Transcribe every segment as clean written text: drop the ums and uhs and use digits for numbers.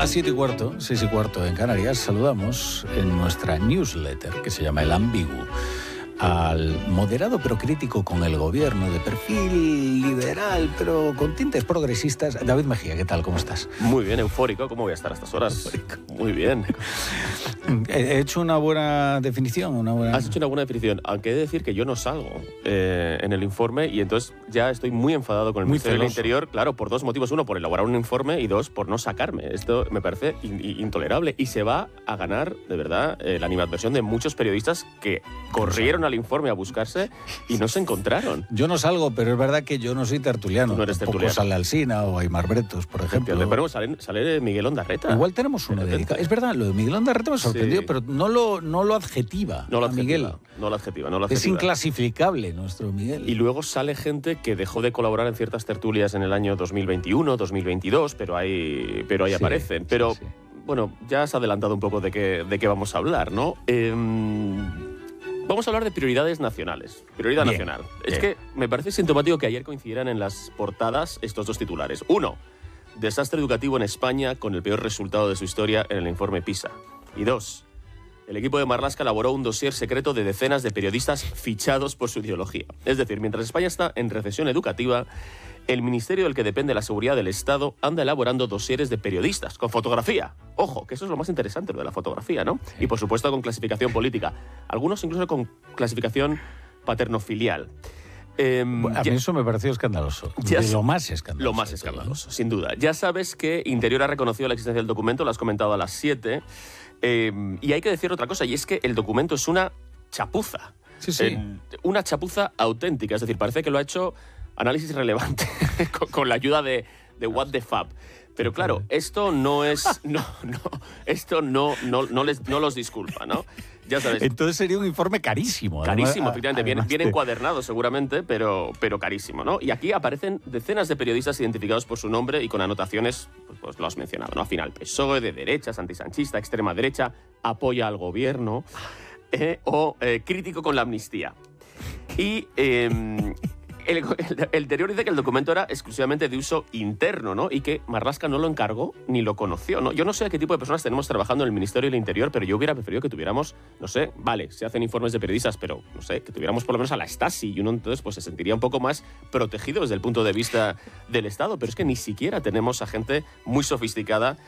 las 7:15, 6:15 en Canarias, saludamos en nuestra newsletter, que se llama El Ambiguo, al moderado pero crítico con el gobierno, de perfil liberal pero con tintes progresistas, David Mejía. ¿Qué tal? ¿Cómo estás? Muy bien, eufórico. ¿Cómo voy a estar a estas horas? Muy bien. He hecho una buena definición. Has hecho una buena definición, aunque he de decir que yo no salgo en el informe y entonces ya estoy muy enfadado con el Ministerio del Interior, claro, por dos motivos. Uno, por elaborar un informe y dos, por no sacarme. Esto me parece intolerable y se va a ganar, de verdad, la animadversión de muchos periodistas que corrieron al informe a buscarse y no se encontraron. Yo no salgo, pero es verdad que yo no soy tertuliano. Tú no eres tertuliano. Sale Alsina o Aymar Bretos, por ejemplo. Pero sale Miguel Ondarreta. Igual tenemos uno dedicado. Es verdad, lo de Miguel Ondarreta me sorprendió, sí. Pero no lo adjetiva. No lo adjetiva, Miguel. No lo adjetiva. Es inclasificable nuestro Miguel. Y luego sale gente que dejó de colaborar en ciertas tertulias en el año 2021, 2022, pero ahí sí, aparecen. Pero, sí. Bueno, ya has adelantado un poco de qué vamos a hablar, ¿no? Vamos a hablar de prioridades nacionales. Prioridad nacional. Es que me parece sintomático que ayer coincidieran en las portadas estos dos titulares. Uno, desastre educativo en España con el peor resultado de su historia en el informe PISA. Y dos, el equipo de Marlaska elaboró un dossier secreto de decenas de periodistas fichados por su ideología. Es decir, mientras España está en recesión educativa, el ministerio del que depende la seguridad del Estado anda elaborando dosieres de periodistas, con fotografía. Ojo, que eso es lo más interesante, lo de la fotografía, ¿no? Y por supuesto con clasificación política. Algunos incluso con clasificación paternofilial. A mí eso me pareció escandaloso. Lo más escandaloso. Lo más escandaloso, sin duda. Ya sabes que Interior ha reconocido la existencia del documento, lo has comentado a las 7. Y hay que decir otra cosa, y es que el documento es una chapuza. Sí. Una chapuza auténtica, es decir, parece que lo ha hecho Análisis Relevante con la ayuda de What the Fab. Pero claro, esto no es... esto no los disculpa, ¿no? Ya sabes. Entonces sería un informe carísimo. Carísimo, efectivamente. Bien encuadernado seguramente, pero carísimo, ¿no? Y aquí aparecen decenas de periodistas identificados por su nombre y con anotaciones, pues lo has mencionado, ¿no? Al final, PSOE, de derechas, antisanchista, extrema derecha, apoya al gobierno o crítico con la amnistía. Y... El Interior dice que el documento era exclusivamente de uso interno, ¿no? Y que Marlaska no lo encargó ni lo conoció, ¿no? Yo no sé qué tipo de personas tenemos trabajando en el Ministerio del Interior, pero yo hubiera preferido que tuviéramos, no sé, vale, se hacen informes de periodistas, pero, no sé, que tuviéramos por lo menos a la Stasi y uno entonces pues se sentiría un poco más protegido desde el punto de vista del Estado, pero es que ni siquiera tenemos a gente muy sofisticada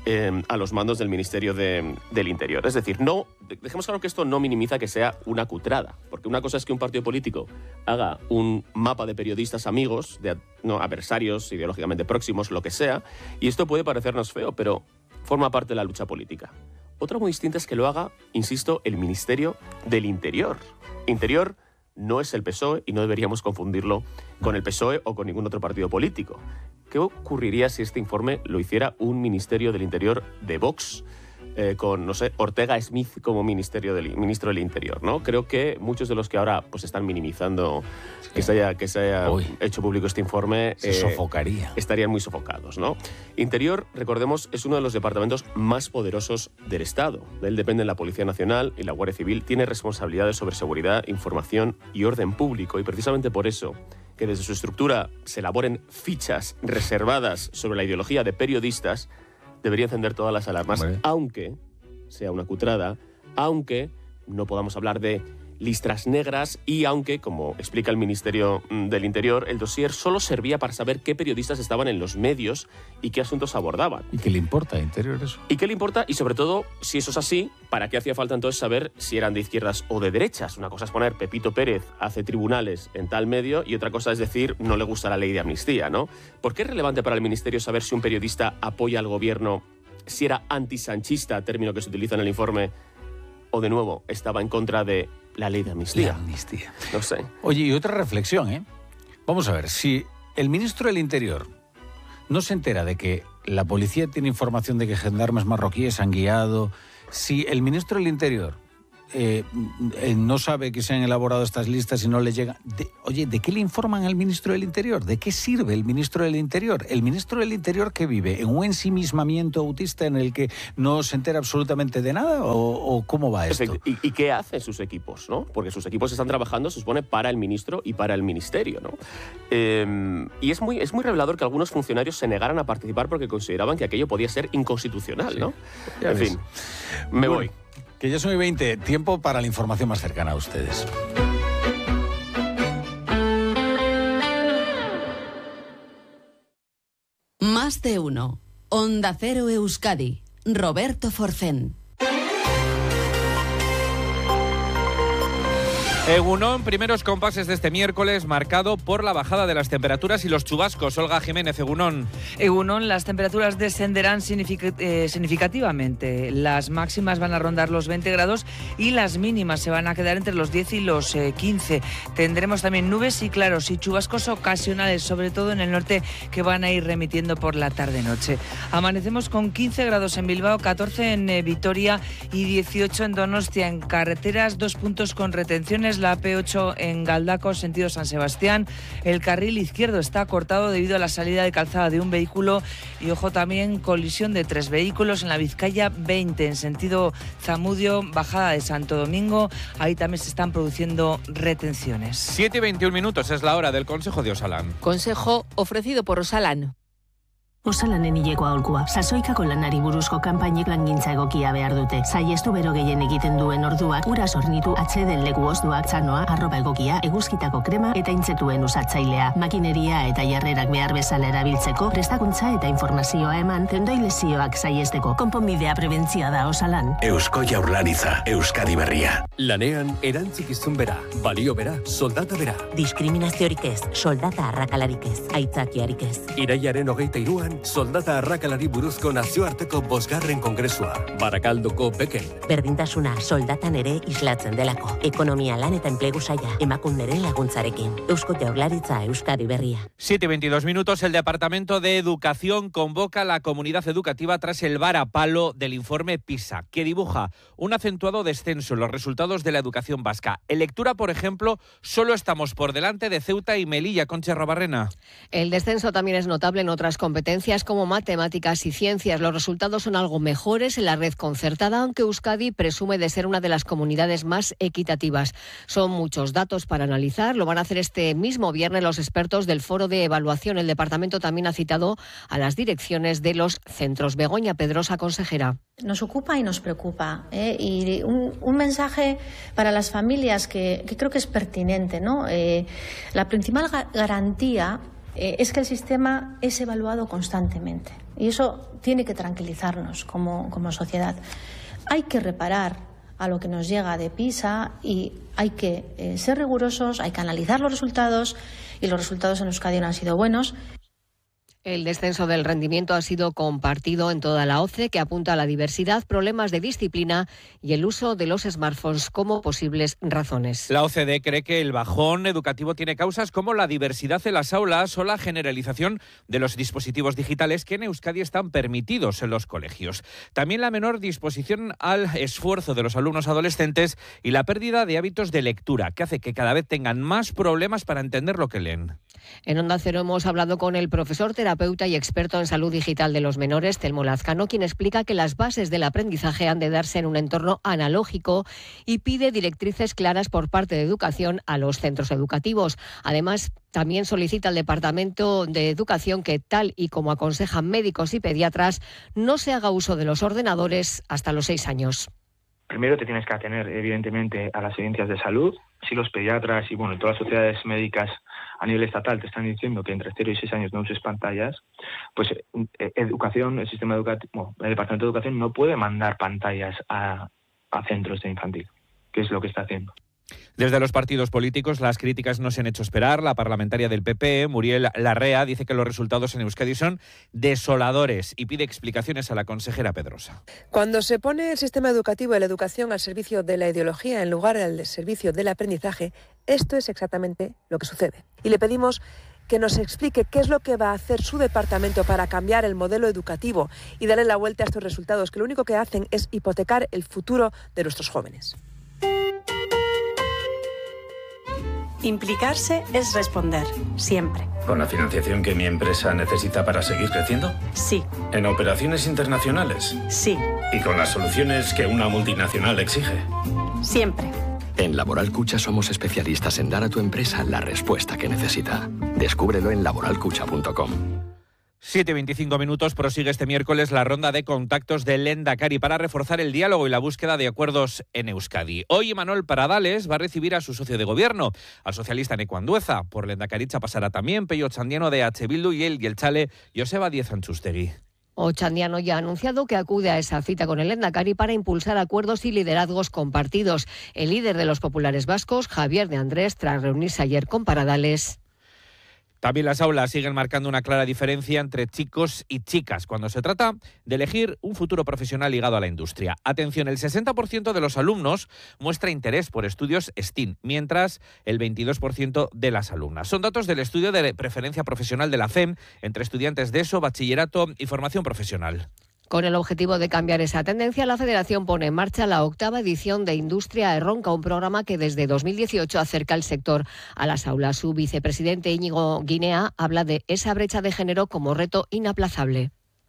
a los mandos del Ministerio del Interior. Es decir, no, dejemos claro que esto no minimiza que sea una cutrada, porque una cosa es que un partido político haga un mapa de periodistas amigos, adversarios ideológicamente próximos, lo que sea, y esto puede parecernos feo, pero forma parte de la lucha política. Otra muy distinta es que lo haga, insisto, el Ministerio del Interior. Interior no es el PSOE y no deberíamos confundirlo con el PSOE o con ningún otro partido político. ¿Qué ocurriría si este informe lo hiciera un Ministerio del Interior de Vox? Con, no sé, Ortega Smith como ministro del Interior, ¿no? Creo que muchos de los que ahora pues están minimizando que se haya hecho público este informe se sofocaría. Estarían muy sofocados, ¿no? Interior, recordemos, es uno de los departamentos más poderosos del Estado. De él dependen la Policía Nacional y la Guardia Civil. Tiene responsabilidades sobre seguridad, información y orden público, y precisamente por eso que desde su estructura se elaboren fichas reservadas sobre la ideología de periodistas debería encender todas las alarmas, aunque sea una cutrada, aunque no podamos hablar de listras negras y aunque, como explica el Ministerio del Interior, el dossier solo servía para saber qué periodistas estaban en los medios y qué asuntos abordaban. ¿Y qué le importa a Interior eso? ¿Y qué le importa? Y sobre todo, si eso es así, ¿para qué hacía falta entonces saber si eran de izquierdas o de derechas? Una cosa es poner Pepito Pérez hace tribunales en tal medio y otra cosa es decir no le gusta la ley de amnistía, ¿no? ¿Por qué es relevante para el Ministerio saber si un periodista apoya al gobierno, si era antisanchista, término que se utiliza en el informe, o de nuevo estaba en contra de la ley de amnistía? La amnistía. No sé. Oye, y otra reflexión, ¿eh? Vamos a ver, si el ministro del Interior no se entera de que la policía tiene información de que gendarmes marroquíes han guiado, si el ministro del Interior no sabe que se han elaborado estas listas y no le llega. Oye, ¿de qué le informan al ministro del Interior? ¿De qué sirve el ministro del Interior? ¿El ministro del Interior que vive en un ensimismamiento autista en el que no se entera absolutamente de nada? ¿O cómo va esto? ¿Y qué hacen sus equipos, ¿no? Porque sus equipos están trabajando, se supone, para el ministro y para el ministerio, ¿no? Y es muy revelador que algunos funcionarios se negaran a participar porque consideraban que aquello podía ser inconstitucional, ¿no? Sí, en fin, me voy. Que ya son 20. Tiempo para la información más cercana a ustedes. Más de uno. Onda Cero Euskadi. Roberto Forcén. Egunon, primeros compases de este miércoles marcado por la bajada de las temperaturas y los chubascos. Olga Jiménez, Egunon. Egunon, las temperaturas descenderán significativamente. Las máximas van a rondar los 20 grados y las mínimas se van a quedar entre los 10 y los 15. Tendremos también nubes y claros y chubascos ocasionales, sobre todo en el norte, que van a ir remitiendo por la tarde-noche. Amanecemos con 15 grados en Bilbao, 14 en Vitoria y 18 en Donostia. En carreteras, 2 puntos con retenciones. La AP8 en Galdacos, sentido San Sebastián. El carril izquierdo está cortado debido a la salida de calzada de un vehículo y, ojo, también colisión de 3 vehículos en la Vizcaya 20 en sentido Zamudio, bajada de Santo Domingo. Ahí también se están produciendo retenciones. 7:21 es la hora del Consejo de Osalan. Consejo ofrecido por Osalan. Osalanen hileko aholkua. Sasoikako lanari buruzko kanpainek langintza egokia behar dute. Saiestu bero gehien egiten duen orduak, ura sornitu, atxeden leku ozduak, txanoa, arropa egokia, eguzkitako krema eta intzetuen usatzailea. Makineria eta jarrerak behar bezala erabiltzeko, prestakuntza eta informazioa eman, tendoi lesioak saiesteko. Konponbidea prebentzioa da Osalan. Eusko Jaurlaritza, Euskadi berria. Lanean erantzukizun bera, balio bera, soldata bera. Diskriminaziorik ez, soldata arrakalarik ez, aitzakiarik ez. Irailaren 23an, soldata arrakalari buruzko nazioarteko 5. kongresua. Barakaldoko Beken. Berdintasuna soldatan ere islatzen delako. Ekonomia, lan eta enplegu saila, emakunderen laguntzarekin. Eusko Jaurlaritza, Euskadi berria. 7:22, el Departamento de Educación convoca a la comunidad educativa tras el varapalo del informe PISA, que dibuja un acentuado descenso en los resultados de la educación vasca. En lectura, por ejemplo, solo estamos por delante de Ceuta y Melilla. Concha Robarrena. El descenso también es notable en otras competencias como matemáticas y ciencias. Los resultados son algo mejores en la red concertada, aunque Euskadi presume de ser una de las comunidades más equitativas. Son muchos datos para analizar. Lo van a hacer este mismo viernes los expertos del Foro de Evaluación. El departamento también ha citado a las direcciones de los centros. Begoña Pedrosa, consejera. Nos ocupa y nos preocupa, y un mensaje para las familias que creo que es pertinente, ¿no? La principal garantía es que el sistema es evaluado constantemente y eso tiene que tranquilizarnos como sociedad. Hay que reparar a lo que nos llega de PISA y hay que ser rigurosos, hay que analizar los resultados y los resultados en Euskadi no han sido buenos. El descenso del rendimiento ha sido compartido en toda la OCDE, que apunta a la diversidad, problemas de disciplina y el uso de los smartphones como posibles razones. La OCDE cree que el bajón educativo tiene causas como la diversidad en las aulas o la generalización de los dispositivos digitales que en Euskadi están permitidos en los colegios. También la menor disposición al esfuerzo de los alumnos adolescentes y la pérdida de hábitos de lectura, que hace que cada vez tengan más problemas para entender lo que leen. En Onda Cero hemos hablado con el profesor terapeuta y experto en salud digital de los menores, Telmo Lazcano, quien explica que las bases del aprendizaje han de darse en un entorno analógico y pide directrices claras por parte de Educación a los centros educativos. Además, también solicita al Departamento de Educación que, tal y como aconsejan médicos y pediatras, no se haga uso de los ordenadores hasta los 6 años. Primero te tienes que atener, evidentemente, a las evidencias de salud. Si los pediatras y todas las sociedades médicas a nivel estatal te están diciendo que entre 0 y 6 años no uses pantallas, pues educación, el sistema educativo, el Departamento de Educación no puede mandar pantallas a centros de infantil, que es lo que está haciendo. Desde los partidos políticos las críticas no se han hecho esperar. La parlamentaria del PP, Muriel Larrea, dice que los resultados en Euskadi son desoladores y pide explicaciones a la consejera Pedrosa. Cuando se pone el sistema educativo y la educación al servicio de la ideología en lugar del servicio del aprendizaje, esto es exactamente lo que sucede. Y le pedimos que nos explique qué es lo que va a hacer su departamento para cambiar el modelo educativo y darle la vuelta a estos resultados, que lo único que hacen es hipotecar el futuro de nuestros jóvenes. Implicarse es responder, siempre. ¿Con la financiación que mi empresa necesita para seguir creciendo? Sí. ¿En operaciones internacionales? Sí. ¿Y con las soluciones que una multinacional exige? Siempre. En Laboral Cucha somos especialistas en dar a tu empresa la respuesta que necesita. Descúbrelo en laboralcucha.com. 7:25 minutos, prosigue este miércoles la ronda de contactos del Lehendakari para reforzar el diálogo y la búsqueda de acuerdos en Euskadi. Hoy Imanol Pradales va a recibir a su socio de gobierno, al socialista Neco Andueza. Por Lehendakaritza pasará también Pello Otxandiano de H. Bildu y el Yelchale Joseba Díez Antxustegi. Otxandiano ya ha anunciado que acude a esa cita con el Lehendakari para impulsar acuerdos y liderazgos compartidos. El líder de los populares vascos, Javier de Andrés, tras reunirse ayer con Pradales. También las aulas siguen marcando una clara diferencia entre chicos y chicas cuando se trata de elegir un futuro profesional ligado a la industria. Atención, el 60% de los alumnos muestra interés por estudios STEAM, mientras el 22% de las alumnas. Son datos del estudio de preferencia profesional de la FEM entre estudiantes de ESO, bachillerato y formación profesional. Con el objetivo de cambiar esa tendencia, la Federación pone en marcha la 8ª edición de Industria Erronka, un programa que desde 2018 acerca el sector a las aulas. Su vicepresidente Íñigo Guinea habla de esa brecha de género como reto inaplazable.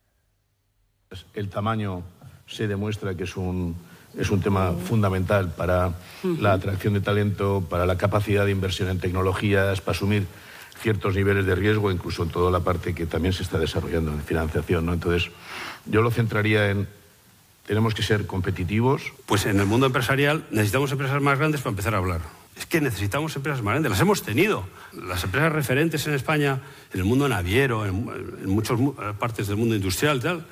El tamaño se demuestra que es un tema fundamental para la atracción de talento, para la capacidad de inversión en tecnologías, para asumir ciertos niveles de riesgo, incluso en toda la parte que también se está desarrollando en financiación, ¿no? Entonces, yo lo centraría en tenemos que ser competitivos. Pues en el mundo empresarial necesitamos empresas más grandes para empezar a hablar. Es que necesitamos empresas más grandes, las hemos tenido. Las empresas referentes en España, en el mundo naviero, en muchas partes del mundo industrial, tal,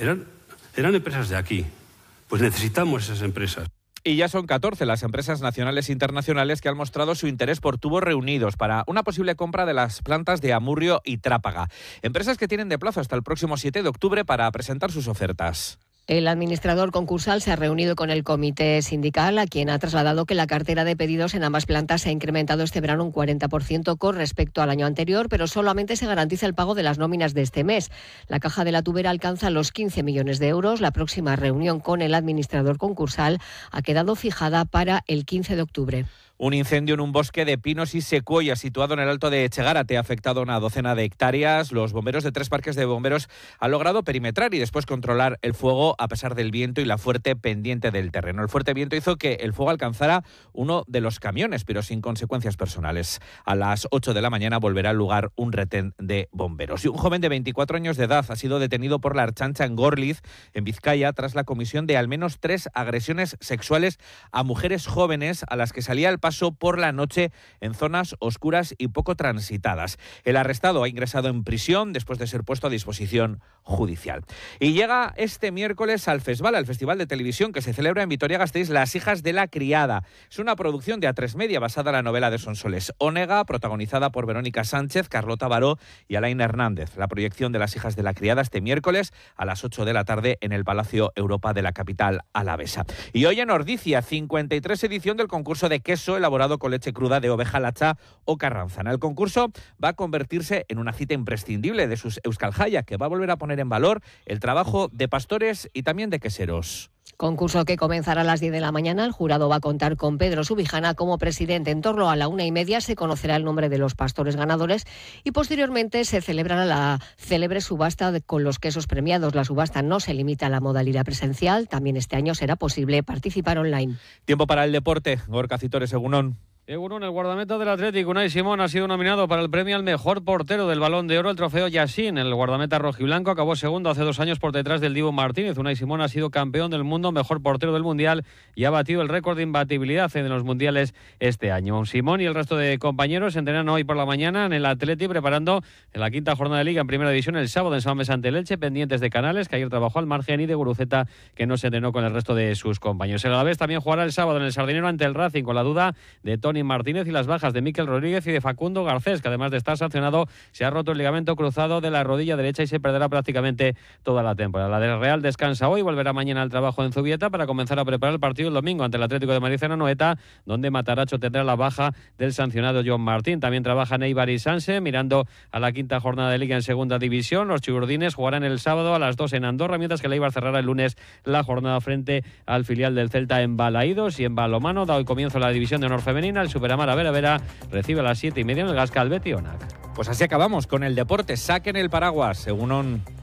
eran empresas de aquí. Pues necesitamos esas empresas. Y ya son 14 las empresas nacionales e internacionales que han mostrado su interés por tubos reunidos para una posible compra de las plantas de Amurrio y Trápaga. Empresas que tienen de plazo hasta el próximo 7 de octubre para presentar sus ofertas. El administrador concursal se ha reunido con el comité sindical, a quien ha trasladado que la cartera de pedidos en ambas plantas se ha incrementado este verano un 40% con respecto al año anterior, pero solamente se garantiza el pago de las nóminas de este mes. La caja de la tubera alcanza los 15 millones de euros. La próxima reunión con el administrador concursal ha quedado fijada para el 15 de octubre. Un incendio en un bosque de pinos y secuoyas situado en el Alto de Echegárate ha afectado a una docena de hectáreas. Los bomberos de 3 parques de bomberos han logrado perimetrar y después controlar el fuego a pesar del viento y la fuerte pendiente del terreno. El fuerte viento hizo que el fuego alcanzara uno de los camiones, pero sin consecuencias personales. A las 8 de la mañana volverá al lugar un retén de bomberos. Y un joven de 24 años de edad ha sido detenido por la Ertzaintza en Gorliz, en Vizcaya, tras la comisión de al menos 3 agresiones sexuales a mujeres jóvenes a las que salía al paso por la noche en zonas oscuras y poco transitadas. El arrestado ha ingresado en prisión después de ser puesto a disposición judicial. Y llega este miércoles al Festival, al Festival de Televisión que se celebra en Vitoria-Gasteiz, Las hijas de la criada. Es una producción de A3 Media basada en la novela de Sonsoles Onega, protagonizada por Verónica Sánchez, Carlota Baró y Alain Hernández. La proyección de Las hijas de la criada este miércoles a las 8 de la tarde en el Palacio Europa de la capital alavesa. Y hoy en Ordicia, 53 edición del concurso de queso elaborado con leche cruda de oveja lacha o carranzana. El concurso va a convertirse en una cita imprescindible de sus Euskal Jaya, que va a volver a poner en valor el trabajo de pastores y también de queseros. Concurso que comenzará a las 10 de la mañana. El jurado va a contar con Pedro Subijana como presidente. En torno a la 1:30 se conocerá el nombre de los pastores ganadores y posteriormente se celebrará la célebre subasta con los quesos premiados. La subasta no se limita a la modalidad presencial. También este año será posible participar online. Tiempo para el deporte. Gorka Citores, Egunon. Egunon, el guardameta del Atlético, Unai Simón, ha sido nominado para el premio al mejor portero del Balón de Oro, el trofeo Yassin. El guardameta rojiblanco acabó segundo hace 2 años por detrás del Dibu Martínez. Unai Simón ha sido campeón del mundo, mejor portero del Mundial y ha batido el récord de imbatibilidad en los Mundiales este año. Simón y el resto de compañeros se entrenan hoy por la mañana en el Atleti, preparando en la 5ª jornada de Liga en Primera División el sábado en San Mamés ante el Elche, pendientes de Canales, que ayer trabajó al margen, y de Guruceta, que no se entrenó con el resto de sus compañeros. El Alavés también jugará el sábado en el Sardinero ante el Racing, con la duda de Toni Martínez y las bajas de Mikel Rodríguez y de Facundo Garcés, que además de estar sancionado se ha roto el ligamento cruzado de la rodilla derecha y se perderá prácticamente toda la temporada. La del Real descansa hoy, volverá mañana al trabajo en Zubieta para comenzar a preparar el partido el domingo ante el Atlético de Madrid en Anoeta, donde Mataracho tendrá la baja del sancionado John Martín. También trabajan Eibar y Sanse mirando a la 5ª jornada de Liga en Segunda División. Los chigurdines jugarán el sábado a las 2 en Andorra, mientras que el Eibar cerrará el lunes la jornada frente al filial del Celta en Balaídos. Y en balonmano da hoy comienzo la división de honor femenina. el Superamara Vera recibe a las 7:30 en el Gascal Betionac. Pues así acabamos con el deporte. Saquen el paraguas, según